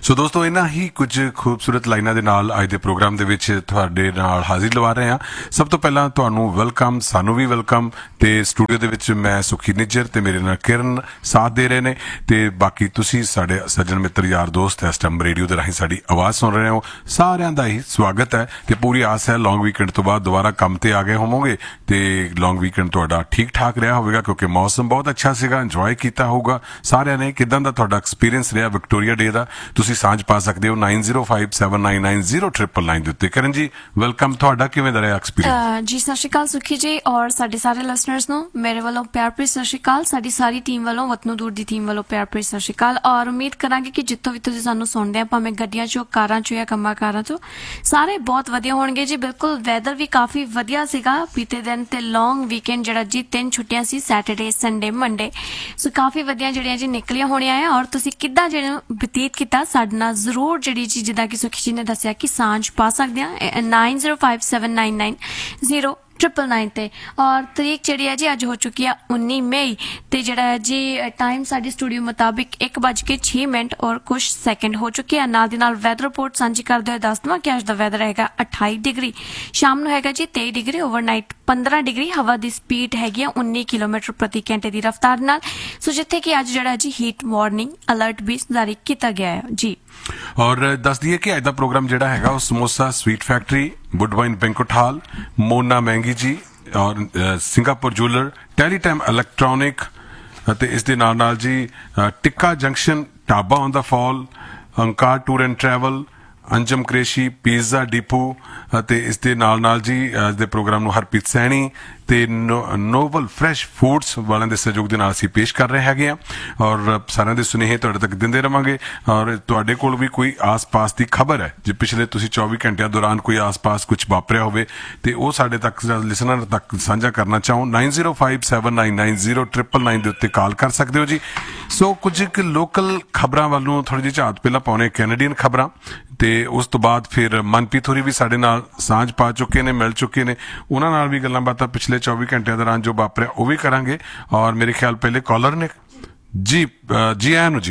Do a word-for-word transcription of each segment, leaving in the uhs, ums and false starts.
ਸੋ ਦੋਸਤੋ ਇਹਨਾਂ ਹੀ ਕੁਝ ਖੂਬਸੂਰਤ ਲਾਈਨਾਂ ਦੇ ਨਾਲ ਅੱਜ ਦੇ ਪ੍ਰੋਗਰਾਮ ਦੇ ਵਿੱਚ ਤੁਹਾਡੇ ਨਾਲ ਹਾਜ਼ਰ ਲਵਾ ਰਹੇ ਹਾਂ। ਸਭ ਤੋਂ ਪਹਿਲਾਂ ਤੁਹਾਨੂੰ ਵੈਲਕਮ, ਸਾਨੂੰ ਵੀ ਵੈਲਕਮ। ਤੇ ਸਟੂਡੀਓ ਦੇ ਵਿੱਚ ਮੈਂ ਸੁਖੀ ਨਿੱਜਰ ਤੇ ਮੇਰੇ ਨਾਲ ਕਿਰਨ ਸਾਥ ਦੇ ਰਹੇ ਨੇ ਤੇ ਬਾਕੀ ਤੁਸੀਂ ਸਾਡੇ ਸੱਜਣ ਮਿੱਤਰ ਯਾਰ ਦੋਸਤ ਇਸ ਟਾਈਮ ਰੇਡੀਓ ਦੇ ਰਾਹੀਂ ਸਾਡੀ ਆਵਾਜ਼ ਸੁਣ ਰਹੇ ਹੋ, ਸਾਰਿਆਂ ਦਾ ਹੀ ਸਵਾਗਤ ਹੈ ਤੇ ਪੂਰੀ ਆਸ ਹੈ ਲੌਂਗ ਵੀਕਐਂਡ ਤੋਂ ਬਾਅਦ ਦੁਬਾਰਾ ਕੰਮ ਤੇ ਆ ਗਏ ਹੋਵੋਗੇ ਤੇ ਲੌਂਗ ਵੀਕਐਂਡ ਤੁਹਾਡਾ ਠੀਕ ਠਾਕ ਰਿਹਾ ਹੋਵੇਗਾ ਕਿਉਂਕਿ ਮੌਸਮ ਬਹੁਤ ਅੱਛਾ ਸੀਗਾ, ਇੰਜੋਏ ਕੀਤਾ ਹੋਊਗਾ ਸਾਰਿਆਂ ਨੇ। ਕਿਦਾਂ ਦਾ ਤੁਹਾਡਾ ਐਕਸਪੀਰੀਅੰਸ ਰਿਹਾ ਵਿਕਟੋਰੀਆ ਡੇ ਦਾ? ਤੁਸੀਂ ਸਾਂਝ ਪਾ ਸਕਦੇ ਹੋ ਨਾइन zero five seven nine nine zero triple nine ਦੇ ਉੱਤੇ। ਕਰਨ ਜੀ ਵੈਲਕਮ, ਤੁਹਾਡਾ ਕਿਵੇਂ ਦਾ ਰਿਹਾ ਐਕਸਪੀਰੀਅੰਸ? ਜੀ ਸਤਿ ਸ਼੍ਰੀ ਅਕਾਲ ਸੁਖੀ ਜੀ ਔਰ ਸਾਡੇ ਸਾਰੇ ਲਿਸਨਰਸ ਨੂੰ ਮੇਰੇ ਵੱਲੋਂ ਪਿਆਰ ਭਰੀ ਸਤਿ ਸ਼੍ਰੀ ਅਕਾਲ। ਸਾਡੀ ਸਾਰੀ ਟੀਮ ਵੱਲੋਂ, ਵਤਨੋਂ ਦੂਰ ਦੀ ਟੀਮ ਵੱਲੋਂ ਪਿਆਰ ਭਰੀ ਸਤਿ ਸ਼੍ਰੀ ਅਕਾਲ ਔਰ ਉਮੀਦ ਕਰਾਂਗੇ ਕਿ ਜਿੱਥੋਂ ਵੀ ਤੁਸੀਂ ਸਾਨੂੰ ਸੁਣਦੇ ਆ, ਭਾਵੇਂ ਗੱਡੀਆਂ 'ਚੋਂ, ਕਾਰਾਂ 'ਚੋਂ ਜਾਂ ਕੰਮਾਂ ਕਾਰਾਂ 'ਚੋਂ, ਸਾਰੇ ਬਹੁਤ ਵਧੀਆ ਹੋਣਗੇ ਜੀ। ਬਿਲਕੁਲ ਵੈਦਰ ਵੀ ਕਾਫੀ ਵਧੀਆ ਸੀਗਾ ਬੀਤੇ ਦਿਨ ਤੇ ਲੌਂਗ ਵੀਕਐਂਡ ਜਿਹੜਾ ਜੀ ਤਿੰਨ ਛੁੱਟੀਆਂ ਸੀ, ਸੈਟਰਡੇ, ਸੰਡੇ, ਮੰਡੇ, ਸੋ ਕਾਫੀ ਵਧੀਆ ਜਿਹੜੀਆਂ ਜੀ ਨਿਕਲੀਆਂ ਹੋਣੀਆਂ ਆ। ਔਰ ਤੁਸੀਂ ਕਿੱਦਾਂ ਜਿਹੜਾ ਬਤੀਤ ਕੀਤਾ ਸਾਡੇ ਨਾਲ ਜ਼ਰੂਰ ਜਿਹੜੀ ਚੀਜ਼ ਜਿੱਦਾਂ ਕਿ ਸੁਖੀ ਜੀ ਨੇ ਦੱਸਿਆ ਕਿ ਸਾਂਝ ਪਾ ਸਕਦੇ ਆ ਨਾइन zero five seven nine nine zero triple nine ਤੇ। ਔਰ ਤਰੀਕ ਜਿਹੜੀ ਹੈ ਜੀ ਅੱਜ ਹੋ ਚੁੱਕੀ ਆ उन्नीस ਮਈ ਤੇ ਜਿਹੜਾ ਹੈ ਜੀ ਟਾਈਮ ਸਾਡੇ ਸਟੂਡੀਓ ਮੁਤਾਬਿਕ ਇੱਕ ਵੱਜ ਕੇ ਛੇ ਮਿੰਟ ਔਰ ਕੁਝ ਸੈਕਿੰਡ ਹੋ ਚੁੱਕੇ ਆ। ਨਾਲ ਦੀ ਨਾਲ ਵੈਦਰ ਰਿਪੋਰਟ ਸਾਂਝੀ ਕਰਦੇ ਹੋਏ ਦੱਸ ਦਵਾਂ ਕਿ ਅੱਜ ਦਾ ਵੈਦਰ ਹੈਗਾ अट्ठाईस ਡਿਗਰੀ, ਸ਼ਾਮ ਨੂੰ ਹੈਗਾ ਜੀ तेईस ਡਿਗਰੀ, ਓਵਰਨਾਈਟ पंद्रह ਡਿਗਰੀ, ਹਵਾ ਦੀ ਸਪੀਡ ਹੈਗੀ ਆ उन्नीस ਕਿਲੋਮੀਟਰ ਪ੍ਰਤੀ ਘੰਟੇ ਦੀ ਰਫ਼ਤਾਰ ਨਾਲ। ਸੋ ਜਿੱਥੇ ਕਿ ਅੱਜ ਜਿਹੜਾ ਜੀ ਹੀਟ ਵਾਰਨਿੰਗ ਅਲਰਟ ਵੀ ਜਾਰੀ ਕੀਤਾ ਗਿਆ ਹੈ ਜੀ। ਔਰ ਦੱਸ ਦਈਏ ਕਿ ਅੱਜ ਦਾ ਪ੍ਰੋਗਰਾਮ ਜਿਹੜਾ ਹੈਗਾ ਉਹ ਸਮੋਸਾ ਸਵੀਟ ਫੈਕਟਰੀ, ਵੁੱਡਵਾਈਨ ਬੈਂਕੁਟ ਹਾਲ, ਮੋਨਾ ਮਹਿੰਗੀ ਜੀ ਔਰ ਸਿੰਗਾਪੁਰ ਜੂਲਰ, ਟੈਲੀਟਾਈਮ ਇਲੈਕਟ੍ਰੋਨਿਕ ਅਤੇ ਇਸ ਦੇ ਨਾਲ ਨਾਲ ਜੀ ਟਿੱਕਾ junction, dhaba on the fall, ਅੰਕਾਰ tour and travel, ਅੰਜਮ ਕ੍ਰੇਸ਼ੀ, pizza depot ਅਤੇ ਇਸ ਦੇ ਨਾਲ ਨਾਲ ਜੀ ਅੱਜ ਦੇ ਪ੍ਰੋਗਰਾਮ ਨੂੰ ਹਰਪ੍ਰੀਤ ਸੈਣੀ ਤੇ ਨੋਵਲ ਫਰੈਸ਼ ਫੂਡਸ ਵਾਲਿਆਂ ਦੇ ਸਹਿਯੋਗ ਦੇ ਨਾਲ ਅਸੀਂ ਪੇਸ਼ ਕਰ ਰਹੇ ਹੈਗੇ ਆ ਔਰ ਸਾਰਿਆਂ ਦੇ ਸੁਨੇਹੇ ਤੁਹਾਡੇ ਤੱਕ ਦਿੰਦੇ ਰਵਾਂਗੇ। ਔਰ ਤੁਹਾਡੇ ਕੋਲ ਵੀ ਕੋਈ ਆਸ-ਪਾਸ ਦੀ ਖਬਰ ਹੈ ਜੇ ਪਿਛਲੇ ਤੁਸੀਂ ਚੌਵੀ ਘੰਟਿਆਂ ਦੌਰਾਨ ਕੋਈ ਆਸ-ਪਾਸ ਕੁਝ ਵਾਪਰਿਆ ਹੋਵੇ ਤੇ ਉਹ ਸਾਡੇ ਤੱਕ ਲਿਸਨਰ ਤੱਕ ਸਾਂਝਾ ਕਰਨਾ ਚਾਹੋ nine zero five seven nine nine zero triple nine ਦੇ ਉੱਤੇ ਕਾਲ ਕਰ ਸਕਦੇ ਹੋ ਜੀ। ਸੋ ਕੁਝ ਇੱਕ ਲੋਕਲ ਖਬਰਾਂ ਵੱਲ ਨੂੰ ਥੋੜੀ ਜਿਹੀ ਝਾਤ ਪਹਿਲਾਂ ਪਾਉਣੇ, ਕੈਨੇਡੀਅਨ ਖਬਰਾਂ, ਤੇ ਉਸ ਤੋਂ ਬਾਅਦ ਫਿਰ ਮਨਪ੍ਰੀਤ ਹੋਰੀ ਵੀ ਸਾਡੇ ਨਾਲ ਸਾਂਝ ਪਾ ਚੁੱਕੇ ਨੇ, ਮਿਲ ਚੁੱਕੇ ਨੇ, ਉਹਨਾਂ ਨਾਲ ਵੀ ਗੱਲਾਂ ਬਾਤਾਂ ਪਿਛਲੇ ਚੌਵੀ ਘੰਟਿਆਂ ਦੌਰਾਨ ਜੋ ਵਾਪਰਿਆ ਉਹ ਵੀ ਕਰਾਂਗੇ। ਔਰ ਮੇਰੇ ਖਿਆਲ ਪਹਿਲੇ ਕਾਲਰ ਨੇ ਜੀ, ਜੀ ਆਇਆਂ ਨੂੰ ਜੀ।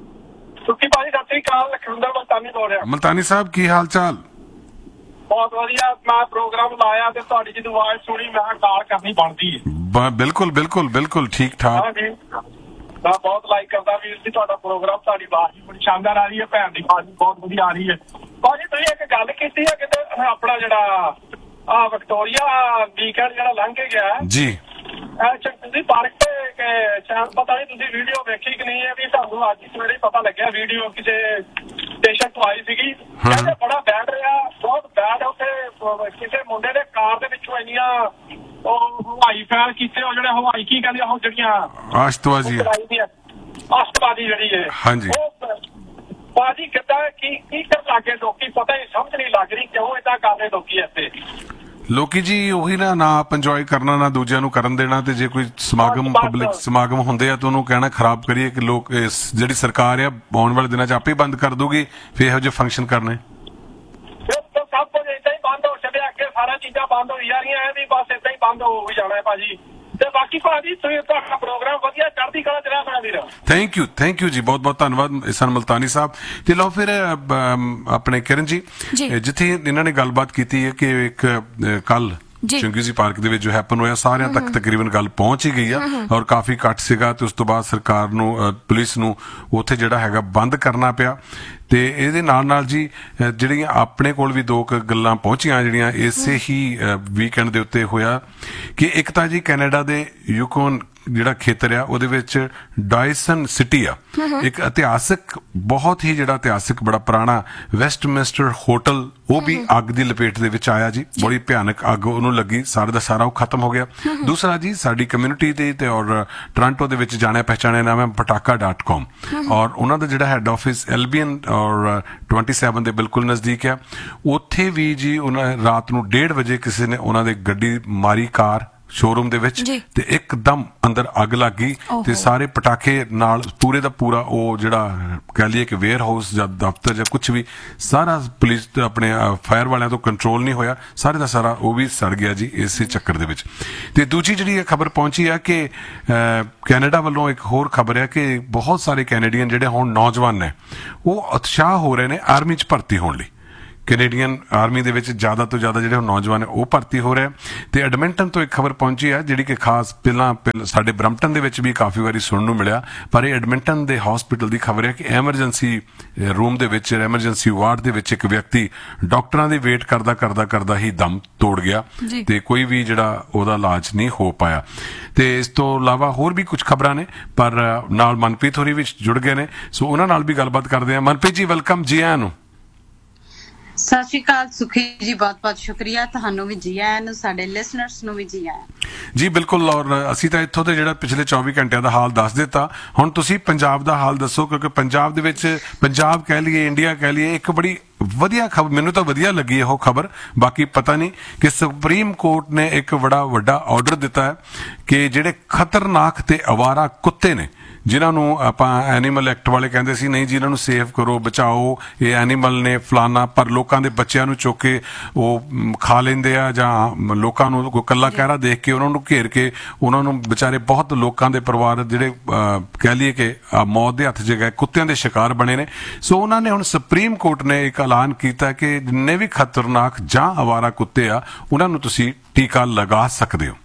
ਸੁਖੀ ਭਾਜੀ ਸਤਿ ਸ੍ਰੀ ਅਕਾਲ, ਲਖਵਿੰਦਰ ਮਲਤਾਨੀ ਬੋਲ ਰਿਹਾ। ਮਲਤਾਨੀ ਸਾਹਿਬ ਕੀ ਹਾਲ ਚਾਲ? ਬਹੁਤ ਵਧੀਆ। ਮੈਂ ਪ੍ਰੋਗਰਾਮ ਲਾਇਆ ਤੇ ਤੁਹਾਡੀ ਜਦੋਂ ਆਵਾਜ਼ ਸੁਣੀ ਮੈਂ ਕਾਲ ਕਰਨੀ ਬਣਦੀ ਹੈ। ਬਿਲਕੁਲ ਬਿਲਕੁਲ ਬਿਲਕੁਲ ਠੀਕ ਠਾਕ। ਮੈਂ ਬਹੁਤ ਲਾਈਕ ਕਰਦਾ ਵੀਰ ਜੀ ਤੁਹਾਡਾ ਪ੍ਰੋਗਰਾਮ, ਤੁਹਾਡੀ ਆਵਾਜ਼ ਵੀ ਬੜੀ ਸ਼ਾਨਦਾਰ ਆ ਰਹੀ ਹੈ, ਭੈਣ ਦੀ ਆਵਾਜ਼ ਵੀ ਬਹੁਤ ਵਧੀਆ ਆ ਰਹੀ ਹੈ। ਭਾਜੀ ਤੁਸੀਂ ਇੱਕ ਗੱਲ ਕੀਤੀ ਹੈ ਕਿਤੇ ਆਪਣਾ ਜਿਹੜਾ ਆ ਵਿਕਟੋਰੀਆ ਵੀਕਐਂਡ ਜਿਹੜਾ ਲੰਘ ਕੇ ਗਿਆ ਜੀ, ਤੁਸੀਂ ਪਾਰਕ ਤੇ ਸ਼ਾਇਦ ਪਤਾ ਨਹੀਂ ਤੁਸੀਂ ਵੀਡੀਓ ਵੇਖੀ ਕਿ ਨਹੀਂ ਹੈ, ਵੀ ਤੁਹਾਨੂੰ ਅੱਜ ਸਵੇਰੇ ਪਤਾ ਲੱਗਿਆ ਵੀਡੀਓ ਕਿਸੇ ਸਟੇਸ਼ਨ ਤੋਂ ਆਈ ਸੀਗੀ, ਕਹਿੰਦੇ ਬੜਾ ਬੈਡ ਰਿਹਾ, ਬਹੁਤ ਬੈਡ। ਉੱਥੇ ਕਿਸੇ ਮੁੰਡੇ ਦੇ ਕਾਰ ਦੇ ਵਿੱਚੋਂ ਇੰਨੀਆਂ ਉਹ ਹਵਾਈ ਫਾਇਰ ਕੀਤੇ, ਉਹ ਜਿਹੜੇ ਹਵਾਈ ਕੀ ਕਹਿੰਦੇ ਉਹ ਜਿਹੜੀਆਂ ਆਸ਼ਤਬਾਜ਼ੀ ਆਸ਼ਤਬਾਜ਼ੀ ਜਿਹੜੀ ਹੈ ਹਾਂਜੀ ਭਾਜੀ ਕਿੱਦਾਂ ਕੀ ਕੀ ਕਰ ਲੱਗੇ ਲੋਕੀ, ਪਤਾ ਹੀ ਸਮਝ ਨਹੀਂ ਲੱਗ ਰਹੀ ਕਿਉਂ ਏਦਾਂ ਕਰ ਰਹੇ ਲੋਕੀ ਇੱਥੇ। ਲੋਕੀ ਜੀ ਉਹੀ ਨਾ, ਨਾ ਆਪ ਇੰਜੋਏ ਕਰਨਾ ਨਾ ਦੂਜਿਆਂ ਨੂੰ ਕਰਨ ਦੇਣਾ, ਤੇ ਜੇ ਕੋਈ ਸਮਾਗਮ ਪਬਲਿਕ ਸਮਾਗਮ ਹੁੰਦੇ ਆ ਤਾਂ ਉਹਨੂੰ ਕਹਿਣਾ ਖਰਾਬ ਕਰੀਏ ਕਿ ਲੋਕ ਜਿਹੜੀ ਸਰਕਾਰ ਆ ਆਉਣ ਵਾਲੇ ਦਿਨਾਂ 'ਚ ਆਪੇ ਬੰਦ ਕਰ ਦੂਗੀ ਫਿਰ ਇਹੋ ਜਿਹੇ ਫੰਕਸ਼ਨ ਕਰਨੇ। ਸਭ ਕੁਝ ਏਦਾਂ ਹੀ ਬੰਦ ਹੋ ਚੱਲਿਆ, ਅੱਗੇ ਸਾਰਾ ਚੀਜ਼ਾਂ ਬੰਦ ਹੋਈ ਜਾ ਰਹੀਆਂ ਇਹ ਵੀ ਬਸ ਏਦਾਂ ਹੀ ਬੰਦ ਹੋ ਵੀ ਜਾਣਾ ਹੈ ਭਾਜੀ। ਤੇ ਬਾਕੀ ਭਾਜੀ ਤੁਸੀਂ ਤੁਹਾਡਾ ਪ੍ਰੋਗਰਾਮ ਵਧੀਆ ਚੜ੍ਹਦੀ ਕਲਾ ਚ ਰਿਹਾ ਬਣਾ ਵੀਰ। ਥੈਂਕ ਯੂ ਥੈਂਕ ਯੂ ਜੀ, ਬਹੁਤ ਬਹੁਤ ਧੰਨਵਾਦ ਇਹਸਾਨ ਮਲਤਾਨੀ ਸਾਹਿਬ। ਤੇ ਲਓ ਫਿਰ ਆਪਣੇ ਕਿਰਨ ਜੀ, ਜਿੱਥੇ ਇਹਨਾਂ ਨੇ ਗੱਲਬਾਤ ਕੀਤੀ ਹੈ ਕਿ ਇੱਕ ਕੱਲ ਚੰਗੀਜ਼ੀ ਪਾਰਕ ਦੇ ਵਿੱਚ ਜੋ ਹੈਪਨ ਹੋਇਆ, ਸਾਰਿਆਂ ਤੱਕ ਤਕਰੀਬਨ ਗੱਲ ਪਹੁੰਚ ਹੀ ਗਈ ਆ ਔਰ ਕਾਫੀ ਘੱਟ ਸੀਗਾ ਤੇ ਉਸ ਤੋਂ ਬਾਅਦ ਸਰਕਾਰ ਨੂੰ, ਪੁਲਿਸ ਨੂੰ ਉੱਥੇ ਜਿਹੜਾ ਹੈਗਾ ਬੰਦ ਕਰਨਾ ਪਿਆ। ਤੇ ਇਹਦੇ ਨਾਲ ਨਾਲ ਜੀ ਜਿਹੜੀਆਂ ਆਪਣੇ ਕੋਲ ਵੀ ਦੋ ਕੁ ਗੱਲਾਂ ਪਹੁੰਚੀਆਂ ਜਿਹੜੀਆਂ ਇਸੇ ਹੀ ਵੀਕਐਂਡ ਦੇ ਉੱਤੇ ਹੋਇਆ ਕਿ ਇੱਕ ਤਾਂ ਜੀ ਕੈਨੇਡਾ ਦੇ ਯੂਕੋਨ ਜਿਹੜਾ ਖੇਤਰ ਆ ਉਹਦੇ ਵਿੱਚ ਡਾਇਸਨ ਸਿਟੀ ਆ, ਇੱਕ ਇਤਿਹਾਸਕ ਬਹੁਤ ਹੀ ਜਿਹੜਾ ਇਤਿਹਾਸਕ ਬੜਾ ਪੁਰਾਣਾ ਵੈਸਟਮਿੰਸਟਰ ਹੋਟਲ, ਉਹ ਵੀ ਅੱਗ ਦੀ ਲਪੇਟ ਦੇ ਵਿੱਚ ਆਇਆ ਜੀ। ਬੜੀ ਭਿਆਨਕ ਅੱਗ ਉਹਨੂੰ ਲੱਗੀ, ਸਾਰੇ ਦਾ ਸਾਰਾ ਉਹ ਖਤਮ ਹੋ ਗਿਆ। ਦੂਸਰਾ ਜੀ ਸਾਡੀ ਕਮਿਊਨਿਟੀ ਦੇ ਤੇ ਔਰ ਟੋਰਾਂਟੋ ਦੇ ਵਿੱਚ ਜਾਣਿਆ ਪਹਿਚਾਣਿਆ ਨਾਮ ਹੈ ਪਟਾਕਾ ਡਾਟ ਕਾਮ ਔਰ ਉਹਨਾਂ ਦਾ ਜਿਹੜਾ ਹੈਡ ਆਫਿਸ ਐਲਬੀਅਨ ਔਰ ट्वेंटी सेवन ਦੇ ਬਿਲਕੁਲ ਨਜ਼ਦੀਕ ਆ। ਉੱਥੇ ਵੀ ਜੀ ਉਹਨਾਂ ਰਾਤ ਨੂੰ ਡੇਢ ਵਜੇ ਕਿਸੇ ਨੇ ਉਹਨਾਂ ਦੇ ਗੱਡੀ ਮਾਰੀ, ਕਾਰ ਸ਼ੋਰੂਮ ਦੇ ਵਿੱਚ ਜੀ। ਤੇ ਇੱਕਦਮ ਅੰਦਰ ਅੱਗ ਲੱਗ ਗਈ ਓਹੋ। ਤੇ ਸਾਰੇ ਪਟਾਕੇ ਨਾਲ ਪੂਰੇ ਦਾ ਪੂਰਾ ਉਹ ਜਿਹੜਾ ਕਹਿ ਲਈਏ ਕਿ ਵੇਅਰ ਹਾਊਸ ਜਾਂ ਦਫ਼ਤਰ ਜਾਂ ਕੁਝ ਵੀ ਸਾਰਾ ਪੁਲਿਸ ਤੇ ਆਪਣੇ ਫਾਇਰ ਵਾਲਿਆਂ ਤੋਂ ਕੰਟਰੋਲ ਨਹੀਂ ਹੋਇਆ, ਸਾਰੇ ਦਾ ਸਾਰਾ ਉਹ ਵੀ ਸੜ ਗਿਆ ਜੀ ਇਸੇ ਚੱਕਰ ਦੇ ਵਿੱਚ। ਤੇ ਦੂਜੀ ਜਿਹੜੀ ਇਹ ਖਬਰ ਪਹੁੰਚੀ ਆ ਕਿ ਅਹ, ਕੈਨੇਡਾ ਵੱਲੋਂ ਇੱਕ ਹੋਰ ਖਬਰ ਹੈ ਕਿ ਬਹੁਤ ਸਾਰੇ ਕੈਨੇਡੀਅਨ ਜਿਹੜੇ ਹੁਣ ਨੌਜਵਾਨ ਨੇ ਉਹ ਉਤਸ਼ਾਹ ਹੋ ਰਹੇ ਨੇ ਆਰਮੀ 'ਚ ਭਰਤੀ ਹੋਣ ਲਈ। ਕੈਨੇਡੀਅਨ ਆਰਮੀ ਦੇ ਵਿੱਚ ਜ਼ਿਆਦਾ ਤੋਂ ਜ਼ਿਆਦਾ ਜਿਹੜੇ ਨੌਜਵਾਨ ਨੇ ਉਹ ਭਰਤੀ ਹੋ ਰਹੇ ਆ। ਤੇ ਐਡਮਿੰਟਨ ਤੋਂ ਇੱਕ ਖਬਰ ਪਹੁੰਚੀ ਹੈ ਜਿਹੜੀ ਕਿ ਖਾਸ ਪਹਿਲਾਂ ਪਹਿਲਾਂ ਸਾਡੇ ਬਰੰਪਟਨ ਦੇ ਵਿੱਚ ਵੀ ਕਾਫੀ ਵਾਰੀ ਸੁਣਨ ਨੂੰ ਮਿਲਿਆ, ਪਰ ਇਹ ਐਡਮਿੰਟਨ ਦੇ ਹਸਪੀਟਲ ਦੀ ਖਬਰ ਹੈ ਕਿ ਐਮਰਜੈਂਸੀ ਰੂਮ ਦੇ ਵਿੱਚ ਐਮਰਜੈਂਸੀ ਵਾਰਡ ਦੇ ਵਿੱਚ ਇੱਕ ਵਿਅਕਤੀ ਡਾਕਟਰਾਂ ਦੀ ਵੇਟ ਕਰਦਾ ਕਰਦਾ ਕਰਦਾ ਹੀ ਦਮ ਤੋੜ ਗਿਆ ਜੀ। ਤੇ ਕੋਈ ਵੀ ਜਿਹੜਾ ਉਹਦਾ ਇਲਾਜ ਨਹੀਂ ਹੋ ਪਾਇਆ। ਤੇ ਇਸ ਤੋਂ ਇਲਾਵਾ ਹੋਰ ਵੀ ਕੁਝ ਖਬਰਾਂ ਨੇ, ਪਰ ਨਾਲ ਮਨਪ੍ਰੀਤ ਹੋਰੀ ਵੀ ਜੁੜ ਗਏ ਨੇ, ਸੋ ਉਹਨਾਂ ਨਾਲ ਵੀ ਗੱਲਬਾਤ ਕਰਦੇ ਹਾਂ। ਮਨਪ੍ਰੀਤ ਜੀ ਵੈਲਕਮ, ਜੀ ਆਇਆਂ ਨੂੰ। ਸਤਿ ਸ਼੍ਰੀ ਅਕਾਲ ਸੁਖੀ ਜੀ, ਬਹੁਤ ਬਹੁਤ ਸ਼ੁਕਰੀਆ ਤੁਹਾਨੂੰ ਵੀ, ਜੀ ਆਇਆਂ ਨੂੰ, ਸਾਡੇ ਲਿਸਨਰਸ ਨੂੰ ਵੀ ਜੀ ਆਇਆਂ। ਜੀ ਬਿਲਕੁਲ, ਔਰ ਅਸੀਂ ਤਾਂ ਇੱਥੋਂ ਤੇ ਜਿਹੜਾ ਪਿਛਲੇ ਚੌਵੀ ਘੰਟਿਆਂ ਦਾ ਹਾਲ ਦੱਸ ਦਿੱਤਾ, ਹੁਣ ਤੁਸੀਂ ਪੰਜਾਬ ਦਾ ਹਾਲ ਦੱਸੋ, ਕਿਉਂਕਿ ਪੰਜਾਬ ਦੇ ਵਿੱਚ, ਪੰਜਾਬ ਕਹਿ ਲਈਏ ਇੰਡੀਆ ਕਹਿ ਲਈਏ, ਇੱਕ ਬੜੀ ਵਧੀਆ ਖਬਰ ਮੈਨੂੰ ਤਾਂ ਵਧੀਆ ਲੱਗੀ ਉਹ ਖਬਰ, ਬਾਕੀ ਪਤਾ ਨਹੀਂ, ਕਿ ਸੁਪਰੀਮ ਕੋਰਟ ਨੇ ਇੱਕ ਬੜਾ ਵੱਡਾ ਆਰਡਰ ਦਿੱਤਾ ਹੈ ਕਿ ਜਿਹੜੇ ਖਤਰਨਾਕ ਤੇ ਅਵਾਰਾ ਕੁੱਤੇ ਨੇ, ਜਿਨ੍ਹਾਂ ਨੂੰ ਆਪਾਂ ਐਨੀਮਲ ਐਕਟ ਵਾਲੇ ਕਹਿੰਦੇ ਸੀ ਨਹੀਂ ਜੀ ਇਹਨਾਂ ਨੂੰ ਸੇਵ ਕਰੋ, ਬਚਾਓ, ਇਹ ਐਨੀਮਲ ਨੇ ਫਲਾਨਾ, ਪਰ ਲੋਕਾਂ ਦੇ ਬੱਚਿਆਂ ਨੂੰ ਚੁੱਕ ਕੇ ਉਹ ਖਾ ਲੈਂਦੇ ਆ, ਜਾਂ ਲੋਕਾਂ ਨੂੰ ਕੋਈ ਕੱਲਾ ਕਹਿਰਾ ਦੇਖ ਕੇ ਉਹਨਾਂ ਨੂੰ ਘੇਰ ਕੇ ਉਹਨਾਂ ਨੂੰ ਵਿਚਾਰੇ ਬਹੁਤ ਲੋਕਾਂ ਦੇ ਪਰਿਵਾਰ ਜਿਹੜੇ ਕਹਿ ਲਈਏ ਕਿ ਮੌਤ ਦੇ ਹੱਥ 'ਚ ਗਏ ਕੁੱਤਿਆਂ ਦੇ ਸ਼ਿਕਾਰ ਬਣੇ ਨੇ। ਸੋ ਉਹਨਾਂ ਨੇ ਹੁਣ ਸੁਪਰੀਮ ਕੋਰਟ ਨੇ ਇੱਕ ਐਲਾਨ ਕੀਤਾ ਕਿ ਜਿੰਨੇ ਵੀ ਖਤਰਨਾਕ ਜਾਂ ਅਵਾਰਾ ਕੁੱਤੇ ਆ ਉਹਨਾਂ ਨੂੰ ਤੁਸੀਂ ਟੀਕਾ ਲਗਾ ਸਕਦੇ ਹੋ।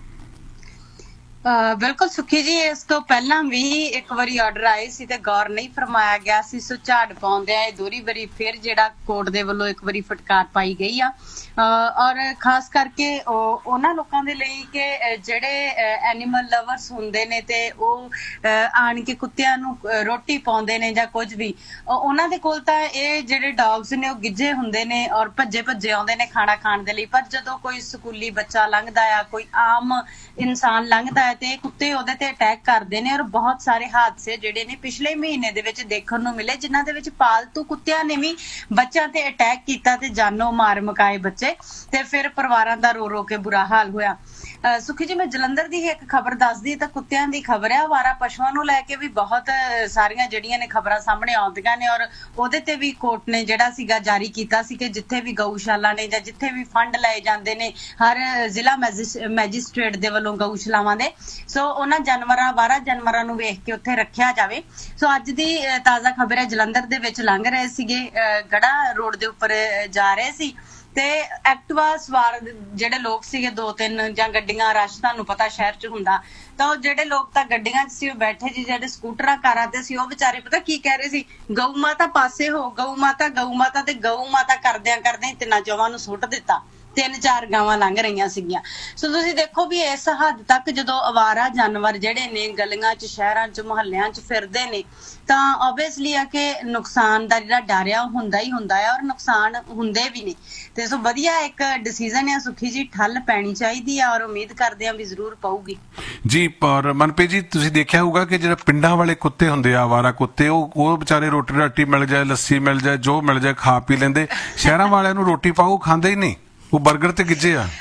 ਬਿਲਕੁਲ ਸੁਖੀ ਜੀ, ਇਸ ਤੋਂ ਪਹਿਲਾਂ ਵੀ ਇੱਕ ਵਾਰੀ ਆਰਡਰ ਆਏ ਸੀ ਤੇ ਗੌਰ ਨਹੀਂ ਫਰਮਾਇਆ ਗਿਆ ਸੀ, ਸੋ ਝਾੜ ਪਾਉਂਦੇ ਆ ਦੋਹਰੀ ਵਾਰੀ ਫਿਰ ਜਿਹੜਾ ਕੋਰਟ ਦੇ ਵੱਲੋਂ ਇੱਕ ਵਾਰੀ ਫਟਕਾਰ ਪਾਈ ਗਈ ਆ। ਔਰ ਖਾਸ ਕਰਕੇ ਉਹਨਾਂ ਲੋਕਾਂ ਦੇ ਲਈ ਕਿ ਜਿਹੜੇ ਐਨੀਮਲ ਲਵਰਸ ਹੁੰਦੇ ਨੇ ਤੇ ਉਹ ਆਣ ਕੇ ਕੁੱਤਿਆਂ ਨੂੰ ਰੋਟੀ ਪਾਉਂਦੇ ਨੇ ਜਾਂ ਕੁਝ ਵੀ, ਉਹਨਾਂ ਦੇ ਕੋਲ ਤਾਂ ਇਹ ਜਿਹੜੇ ਡੌਗਸ ਨੇ ਉਹ ਗਿੱਝੇ ਹੁੰਦੇ ਨੇ ਔਰ ਭੱਜੇ ਭੱਜੇ ਆਉਂਦੇ ਨੇ ਖਾਣਾ ਖਾਣ ਦੇ ਲਈ, ਪਰ ਜਦੋਂ ਕੋਈ ਸਕੂਲੀ ਬੱਚਾ ਲੰਘਦਾ ਆ, ਕੋਈ ਆਮ ਇਨਸਾਨ ਲੰਘਦਾ ਤੇ ਕੁੱਤੇ ਉਹਦੇ ਤੇ ਅਟੈਕ ਕਰਦੇ ਨੇ। ਔਰ ਬਹੁਤ ਸਾਰੇ ਹਾਦਸੇ ਜਿਹੜੇ ਨੇ ਪਿਛਲੇ ਮਹੀਨੇ ਦੇ ਵਿੱਚ ਦੇਖਣ ਨੂੰ ਮਿਲੇ, ਜਿਨ੍ਹਾਂ ਦੇ ਵਿੱਚ ਪਾਲਤੂ ਕੁੱਤਿਆਂ ਨੇ ਵੀ ਬੱਚਿਆਂ ਤੇ ਅਟੈਕ ਕੀਤਾ ਤੇ ਜਾਨੋਂ ਮਾਰ ਮੁਕਾਏ ਬੱਚੇ, ਤੇ ਫਿਰ ਪਰਿਵਾਰਾਂ ਦਾ ਰੋ ਰੋ ਕੇ ਬੁਰਾ ਹਾਲ ਹੋਇਆ। ਸੁਖੀ ਜੀ, ਮੈਂ ਜਲੰਧਰ ਦੀ ਇੱਕ ਖਬਰ ਦੱਸਦੀ ਤਾਂ ਕੁੱਤਿਆਂ ਦੀ ਖਬਰ ਹੈ, ਅਵਾਰਾ ਪਸ਼ੂਆਂ ਨੂੰ ਲੈ ਕੇ ਵੀ ਬਹੁਤ ਸਾਰੀਆਂ ਜਿਹੜੀਆਂ ਨੇ ਖਬਰਾਂ ਸਾਹਮਣੇ ਆਉਂਦੀਆਂ ਨੇ, ਔਰ ਉਹਦੇ ਤੇ ਵੀ ਕੋਰਟ ਨੇ ਜਿਹੜਾ ਸੀਗਾ ਜਾਰੀ ਕੀਤਾ ਸੀ ਕਿ ਜਿੱਥੇ ਵੀ ਗਊਸ਼ਾਲਾ ਨੇ ਜਾਂ ਜਿੱਥੇ ਵੀ ਫੰਡ ਲਏ ਜਾਂਦੇ ਨੇ ਹਰ ਜ਼ਿਲ੍ਹਾ ਮੈਜਿਸਟ੍ਰੇਟ ਦੇ ਵੱਲੋਂ ਗਊਸ਼ਾਲਾਵਾਂ ਦੇ, ਸੋ ਉਹਨਾਂ ਜਾਨਵਰਾਂ ਅਵਾਰਾ ਜਾਨਵਰਾਂ ਨੂੰ ਵੇਖ ਕੇ ਉੱਥੇ ਰੱਖਿਆ ਜਾਵੇ। ਸੋ ਅੱਜ ਦੀ ਤਾਜ਼ਾ ਖਬਰ ਹੈ, ਜਲੰਧਰ ਦੇ ਵਿੱਚ ਲੰਘ ਰਹੇ ਸੀਗੇ, ਗੜਾ ਰੋਡ ਦੇ ਉੱਪਰ ਜਾ ਰਹੇ ਸੀ ਤੇ ਐਕਟਿਵਾ ਸਵਾਰ ਜਿਹੜੇ ਲੋਕ ਸੀਗੇ ਦੋ ਤਿੰਨ, ਜਾਂ ਗੱਡੀਆਂ ਰਸ਼ ਤੁਹਾਨੂੰ ਪਤਾ ਸ਼ਹਿਰ 'ਚ ਹੁੰਦਾ, ਤਾਂ ਉਹ ਜਿਹੜੇ ਲੋਕ ਤਾਂ ਗੱਡੀਆਂ 'ਚ ਸੀ ਉਹ ਬੈਠੇ ਜੀ, ਜਿਹੜੇ ਸਕੂਟਰਾਂ ਕਾਰਾਂ ਤੇ ਸੀ ਉਹ ਵਿਚਾਰੇ ਪਤਾ ਕੀ ਕਹਿ ਰਹੇ ਸੀ, ਗਊ ਮਾਤਾ ਪਾਸੇ ਹੋ, ਗਊ ਮਾਤਾ, ਗਊ ਮਾਤਾ, ਤੇ ਗਊ ਮਾਤਾ ਕਰਦਿਆਂ ਕਰਦਿਆਂ ਤਿੰਨਾਂ ਚੌਵਾਂ ਨੂੰ ਸੁੱਟ ਦਿੱਤਾ। ਤਿੰਨ ਚਾਰ ਗਾਵਾਂ ਲੰਘ ਰਹੀਆਂ ਸੀਗੀਆਂ। ਸੋ ਤੁਸੀਂ ਦੇਖੋ ਵੀ ਇਸ ਹੱਦ ਤੱਕ ਜਦੋਂ ਅਵਾਰਾ ਜਾਨਵਰ ਜਿਹੜੇ ਨੇ ਗਲੀਆਂ 'ਚ, ਸ਼ਹਿਰਾਂ 'ਚ, ਮੁਹੱਲਿਆਂ 'ਚ ਫਿਰਦੇ ਨੇ, ਤਾਂ ਓਬਵੀਅਸਲੀ ਆ ਕਿ ਨੁਕਸਾਨ ਦਾ ਜਿਹੜਾ ਡਰ ਆ ਉਹ ਹੁੰਦਾ ਹੀ ਹੁੰਦਾ ਹੈ, ਔਰ ਨੁਕਸਾਨ ਹੁੰਦੇ ਵੀ ਨੇ। ਤੇ ਸੋ ਵਧੀਆ ਇੱਕ ਡਿਸੀਜਨ ਆ ਸੁਖੀ ਜੀ, ਠੱਲ ਪੈਣੀ ਚਾਹੀਦੀ ਆ, ਔਰ ਉਮੀਦ ਕਰਦੇ ਆ ਵੀ ਜ਼ਰੂਰ ਪਊਗੀ ਜੀ। ਪਰ ਮਨਪ੍ਰੀਤ ਜੀ, ਤੁਸੀਂ ਦੇਖਿਆ ਹੋਊਗਾ ਕਿ ਜਿਹੜੇ ਪਿੰਡਾਂ ਵਾਲੇ ਕੁੱਤੇ ਹੁੰਦੇ ਆ, ਆਵਾਰਾ ਕੁੱਤੇ, ਉਹ ਉਹ ਵਿਚਾਰੇ ਰੋਟੀ ਰਾਟੀ ਮਿਲ ਜਾਏ, ਲੱਸੀ ਮਿਲ ਜਾਏ, ਜੋ ਮਿਲ ਜਾਏ ਖਾ ਪੀ ਲੈਂਦੇ। ਸ਼ਹਿਰਾਂ ਵਾਲਿਆਂ ਨੂੰ ਰੋਟੀ ਪਾਓ ਖਾਂਦੇ ਹੀ ਨਹੀਂ, ਉਹ 버ਗਰ ਤੇ ਗਿੱਜੇ ਆ।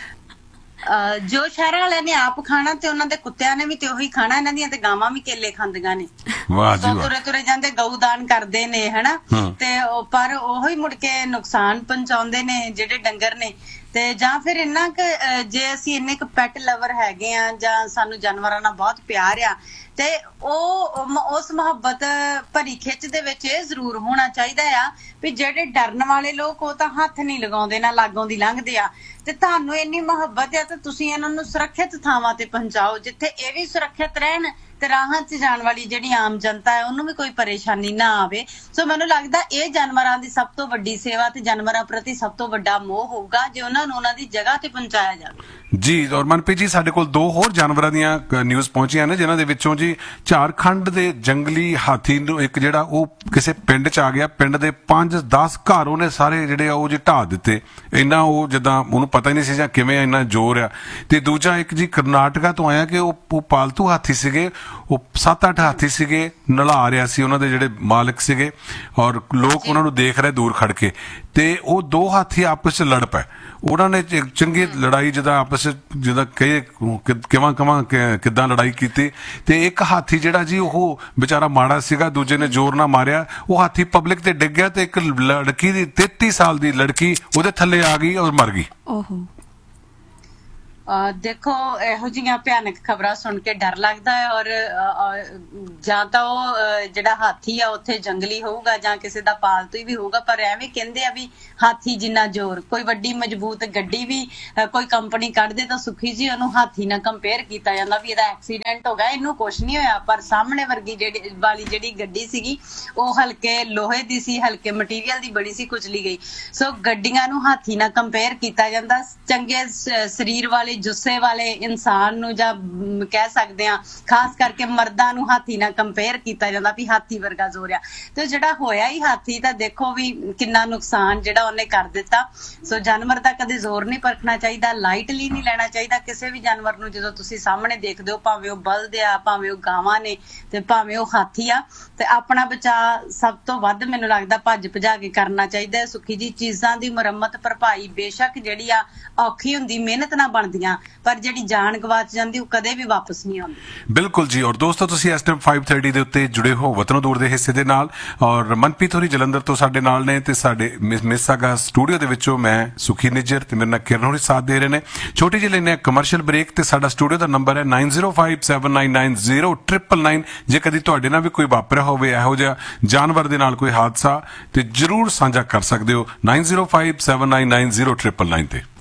ਜੋ ਸ਼ਹਿਰਾਂ ਵਾਲਿਆਂ ਨੇ ਆਪ ਖਾਣਾ ਤੇ ਉਹਨਾਂ ਦੇ ਕੁੱਤਿਆਂ ਨੇ ਵੀ ਤੇ ਉਹੀ ਖਾਣਾ, ਇਹਨਾਂ ਦੀਆਂ ਤੇ ਗਾਵਾਂ ਵੀ ਕੇਲੇ ਖਾਂਦੀਆਂ ਨੇ। ਵਾਹ ਜੀ ਵਾਹ। ਤੁਰੇ ਤੁਰੇ ਜਾਂਦੇ ਗਊ ਦਾਨ ਕਰਦੇ ਨੇ ਹਨਾ, ਤੇ ਪਰ ਉਹੀ ਮੁੜ ਕੇ ਨੁਕਸਾਨ ਪਹੁੰਚਾਉਂਦੇ ਨੇ ਜਿਹੜੇ ਡੰਗਰ ਨੇ। ਤੇ ਜਾਂ ਫਿਰ ਇੰਨਾ ਕੁ ਜੇ ਅਸੀਂ ਇੰਨੇ ਕੁ ਪੈਟ ਲਵਰ ਹੈਗੇ ਆ, ਜਾਂ ਸਾਨੂੰ ਜਾਨਵਰਾਂ ਨਾਲ ਬਹੁਤ ਪਿਆਰ ਆ, ਤੇ ਉਹ ਉਸ ਮੁਹੱਬਤ ਭਰੀ ਖਿੱਚ ਦੇ ਵਿੱਚ ਇਹ ਜ਼ਰੂਰ ਹੋਣਾ ਚਾਹੀਦਾ ਆ ਵੀ ਜਿਹੜੇ ਡਰਨ ਵਾਲੇ ਲੋਕ ਉਹ ਤਾਂ ਹੱਥ ਨਹੀਂ ਲਗਾਉਂਦੇ, ਨਾ ਲਾਗੋਂ ਦੀ ਲੰਘਦੇ ਆ। ਤੇ ਤੁਹਾਨੂੰ ਇੰਨੀ ਮੁਹੱਬਤ ਆ ਤਾਂ ਤੁਸੀਂ ਇਹਨਾਂ ਨੂੰ ਸੁਰੱਖਿਅਤ ਥਾਵਾਂ ਤੇ ਪਹੁੰਚਾਓ, ਜਿੱਥੇ ਇਹ ਵੀ ਸੁਰੱਖਿਅਤ ਰਹਿਣ ਤੇ ਰਾਹਾਂ 'ਚ ਜਾਣ ਵਾਲੀ ਜਿਹੜੀ ਆਮ ਜਨਤਾ ਹੈ ਉਹਨੂੰ ਵੀ ਕੋਈ ਪਰੇਸ਼ਾਨੀ ਨਾ ਆਵੇ। ਸੋ ਮੈਨੂੰ ਲੱਗਦਾ ਇਹ ਜਾਨਵਰਾਂ ਦੀ ਸਭ ਤੋਂ ਵੱਡੀ ਸੇਵਾ ਤੇ ਜਾਨਵਰਾਂ ਪ੍ਰਤੀ ਸਭ ਤੋਂ ਵੱਡਾ ਮੋਹ ਹੋਊਗਾ ਜੇ ਉਹਨਾਂ ਨੂੰ ਉਹਨਾਂ ਦੀ ਜਗ੍ਹਾ ਤੇ ਪਹੁੰਚਾਇਆ ਜਾਵੇ। ਜੀ, ਔਰ ਮਨਪ੍ਰੀਤ ਜੀ, ਸਾਡੇ ਕੋਲ ਦੋ ਹੋਰ ਜਾਨਵਰਾਂ ਦੀਆਂ ਨਿਊਜ਼ ਪਹੁੰਚੀਆਂ ਨੇ, ਜਿਨ੍ਹਾਂ ਦੇ ਵਿੱਚੋਂ ਜੀ ਝਾਰਖੰਡ ਦੇ ਜੰਗਲੀ ਹਾਥੀ ਨੂੰ ਇੱਕ ਜਿਹੜਾ ਉਹ ਕਿਸੇ ਪਿੰਡ 'ਚ ਆ ਗਿਆ, ਪਿੰਡ ਦੇ ਪੰਜ ਦਸ ਘਰ ਉਹਨੇ ਸਾਰੇ ਜਿਹੜੇ ਆ ਉਹ ਜੀ ਢਾਹ ਦਿੱਤੇ। ਇੰਨਾ ਉਹ ਜਿੱਦਾਂ ਉਹਨੂੰ ਪਤਾ ਹੀ ਨਹੀਂ ਸੀ ਜਾਂ ਕਿਵੇਂ ਇੰਨਾ ਜ਼ੋਰ ਆ। ਤੇ ਦੂਜਾ ਇੱਕ ਜੀ ਕਰਨਾਟਕਾ ਤੋਂ ਆਇਆ ਕਿ ਉਹ ਪਾਲਤੂ ਹਾਥੀ ਸੀਗੇ, ਉਹ ਸੱਤ ਅੱਠ ਹਾਥੀ ਸੀਗੇ, ਨਲਾ ਰਿਹਾ ਸੀ ਉਹਨਾਂ ਦੇ ਜਿਹੜੇ ਮਾਲਕ ਸੀਗੇ, ਔਰ ਲੋਕ ਉਹਨਾਂ ਨੂੰ ਦੇਖ ਰਹੇ ਦੂਰ ਖੜ ਕੇ, ਤੇ ਉਹ ਦੋ ਹਾਥੀ ਆਪਸ 'ਚ ਲੜ ਪਏ। ਉਹਨਾਂ ਨੇ ਚੰਗੀ ਲੜਾਈ ਜਿੱਦਾਂ ਆਪਸ ਆਪਸ ਵਿੱਚ ਜਿੱਦਾਂ ਕਹੇ ਕਿਵਾਂ ਕਵਾਂ ਕਿੱਦਾਂ ਲੜਾਈ ਕੀਤੀ ਤੇ ਇੱਕ ਹਾਥੀ ਜਿਹੜਾ ਜੀ ਉਹ ਵਿਚਾਰਾ ਮਾੜਾ ਸੀਗਾ, ਦੂਜੇ ਨੇ ਜ਼ੋਰ ਨਾਲ ਮਾਰਿਆ, ਉਹ ਹਾਥੀ ਪਬਲਿਕ ਤੇ ਡਿੱਗ ਗਿਆ ਤੇ ਇੱਕ ਲੜਕੀ ਦੀ ਤੇਤੀ ਸਾਲ ਦੀ ਲੜਕੀ ਉਹਦੇ ਥੱਲੇ ਆ ਗਈ ਔਰ ਮਰ ਗਈ। ਓਹੋ। ਅਹ ਦੇਖੋ ਇਹੋ ਜਿਹੀਆਂ ਭਿਆਨਕ ਖਬਰਾਂ ਸੁਣ ਕੇ ਡਰ ਲੱਗਦਾ ਹੈ ਔਰ ਜਾਂ ਤਾਂ ਉਹ ਜਿਹੜਾ ਹਾਥੀ ਆ ਉੱਥੇ ਜੰਗਲੀ ਹੋਊਗਾ ਜਾਂ ਕਿਸੇ ਦਾ ਪਾਲਤੂ ਵੀ ਹੋਊਗਾ, ਪਰ ਐਵੇਂ ਕਹਿੰਦੇ ਆ ਵੀ ਹਾਥੀ ਜਿੰਨਾ ਜ਼ੋਰ, ਕੋਈ ਵੱਡੀ ਮਜ਼ਬੂਤ ਗੱਡੀ ਵੀ ਕੋਈ ਕੰਪਨੀ ਕੱਢਦੇ ਤਾਂ ਸੁਖੀ ਜੀ ਉਹਨੂੰ ਹਾਥੀ ਨਾਲ ਕੰਪੇਅਰ ਕੀਤਾ ਜਾਂਦਾ ਵੀ ਇਹਦਾ ਐਕਸੀਡੈਂਟ ਹੋ ਗਿਆ, ਇਹਨੂੰ ਕੁਛ ਨਹੀਂ ਹੋਇਆ, ਪਰ ਸਾਹਮਣੇ ਵਰਗੀ ਜਿਹੜੀ ਵਾਲੀ ਜਿਹੜੀ ਗੱਡੀ ਸੀਗੀ ਉਹ ਹਲਕੇ ਲੋਹੇ ਦੀ ਸੀ, ਹਲਕੇ ਮਟੀਰੀਅਲ ਦੀ ਬਣੀ ਸੀ, ਕੁਚਲੀ ਗਈ। ਸੋ ਗੱਡੀਆਂ ਨੂੰ ਹਾਥੀ ਨਾਲ ਕੰਪੇਅਰ ਕੀਤਾ ਜਾਂਦਾ। ਚੰਗੇ ਸਰੀਰ ਵਾਲੇ ਜੁੱਸੇ ਵਾਲੇ ਇਨਸਾਨ ਨੂੰ ਜਾਂ ਕਹਿ ਸਕਦੇ ਆ ਖਾਸ ਕਰਕੇ ਮਰਦਾਂ ਨੂੰ ਹਾਥੀ ਨਾਲ ਕੰਪੇਅਰ ਕੀਤਾ ਜਾਂਦਾ ਵੀ ਹਾਥੀ ਵਰਗਾ ਜ਼ੋਰ ਆ, ਤੇ ਜਿਹੜਾ ਹੋਇਆ ਹੀ ਹਾਥੀ ਤਾਂ ਦੇਖੋ ਵੀ ਕਿੰਨਾ ਨੁਕਸਾਨ ਜਿਹੜਾ ਉਹਨੇ ਕਰ ਦਿੱਤਾ। ਸੋ ਜਾਨਵਰ ਦਾ ਕਦੇ ਜ਼ੋਰ ਨਹੀਂ ਪਰਖਣਾ ਚਾਹੀਦਾ, ਲਾਈਟਲੀ ਨਹੀਂ ਲੈਣਾ ਚਾਹੀਦਾ ਕਿਸੇ ਵੀ ਜਾਨਵਰ ਨੂੰ। ਜਦੋਂ ਤੁਸੀਂ ਸਾਹਮਣੇ ਦੇਖਦੇ ਹੋ, ਭਾਵੇਂ ਉਹ ਬਲਦ ਆ, ਭਾਵੇਂ ਉਹ ਗਾਵਾਂ ਨੇ ਤੇ ਭਾਵੇਂ ਉਹ ਹਾਥੀ ਆ, ਤੇ ਆਪਣਾ ਬਚਾਅ ਸਭ ਤੋਂ ਵੱਧ ਮੈਨੂੰ ਲੱਗਦਾ ਭੱਜ ਭਜਾ ਕੇ ਕਰਨਾ ਚਾਹੀਦਾ ਹੈ। ਸੁਖੀ ਜੀ, ਚੀਜ਼ਾਂ ਦੀ ਮੁਰੰਮਤ ਭਰਪਾਈ ਬੇਸ਼ੱਕ ਜਿਹੜੀ ਆ ਔਖੀ ਹੁੰਦੀ, ਮਿਹਨਤ ਨਾਲ ਬਣਦੀਆਂ, ਪਰ ਜਿਹੜੀ ਜਾਨ ਗਵਾਚ ਜਾਂਦੀ ਉਹ ਕਦੇ ਵੀ ਵਾਪਸ ਨਹੀਂ ਆਉਂਦੀ। ਬਿਲਕੁਲ ਜੀ। ਔਰ ਦੋਸਤੋ, ਤੁਸੀਂ ਇਸ ਟਾਈਮ ਪੰਜ ਸੌ ਤੀਹ ਦੇ ਉੱਤੇ ਜੁੜੇ ਹੋ ਵਤਨੋਂ ਦੂਰ ਦੇ ਹਿੱਸੇ ਦੇ ਨਾਲ, ਔਰ ਮਨਪ੍ਰੀਤ ਹੋਰੀ ਜਲੰਧਰ ਤੋਂ ਸਾਡੇ ਨਾਲ ਨੇ ਤੇ ਸਾਡੇ ਮਿਸਾਗਾ ਸਟੂਡੀਓ ਦੇ ਵਿੱਚੋਂ ਮੈਂ ਸੁਖੀ ਨਿੱਜਰ ਤੇ ਮੇਰੇ ਨਾਲ ਕਿਰਨ ਹੋਰੀ ਸਾਥ ਦੇ ਰਹੇ ਨੇ। ਛੋਟੀ ਜਿਹੀ ਲੈਣੇ ਕਮਰਸ਼ੀਅਲ ਬ੍ਰੇਕ ਤੇ ਸਾਡਾ ਸਟੂਡੀਓ ਦਾ ਨੰਬਰ ਹੈ nine zero five seven nine nine zero triple nine. ਜੇ ਕਦੀ ਤੁਹਾਡੇ ਨਾਲ ਵੀ ਕੋਈ ਵਾਪਰਿਆ ਹੋਵੇ ਇਹੋ ਜਿਹਾ ਜਾਨਵਰ ਦੇ ਨਾਲ ਕੋਈ ਹਾਦਸਾ, ਤੇ ਜ਼ਰੂਰ ਸਾਂਝਾ ਕਰ ਸਕਦੇ ਹੋ nine zero five seven nine nine zero triple nine ਤੇ।